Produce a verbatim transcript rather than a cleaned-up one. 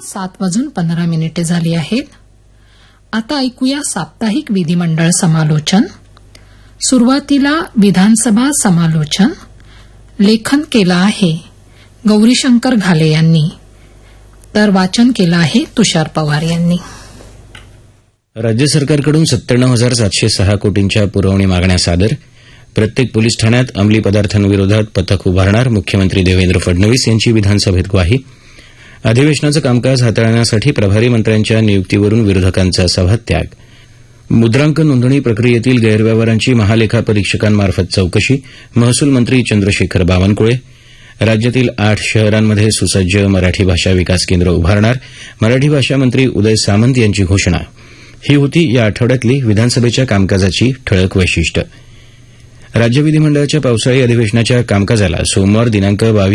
सात वाजून पंधरा मिनिटे झाली आहेत. आता ऐकूया साप्ताहिक विधिमंडळ समालोचन. सुरुवातीला विधानसभा समालोचन. लेखन केलं आहे गौरीशंकर घाले यांनी, तर वाचन केलं आहे तुषार पवार यांनी. राज्य सरकारकडून सत्त्याण्णव हजार सातशे सहा कोटींच्या पुरवणी मागण्या सादर. प्रत्येक पोलीस ठाण्यात अंमली पदार्थांविरोधात पथक उभारणार, मुख्यमंत्री देवेंद्र फडणवीस यांची विधानसभेत ग्वाही. अधिवेशनाचं कामकाज हाताळण्यासाठी प्रभारी मंत्र्यांच्या नियुक्तीवरून विरोधकांचा सभात्याग. मुद्रांक नोंदणी प्रक्रियेतील गैरव्यवहारांची महालेखा परीक्षकांमार्फत चौकशी, महसूल मंत्री चंद्रशेखर बावनकुळे. राज्यातील आठ शहरांमध्ये सुसज्ज मराठी भाषा विकास केंद्र उभारणार, मराठी भाषा मंत्री उदय सामंत यांची घोषणा. ही होती या आठवड्यातली विधानसभेच्या कामकाजाची ठळक वैशिष्ट्य. राज्य विधिमंडळाच्या पावसाळी अधिवेशनाच्या कामकाजाला सोमवार दिनांक बावीस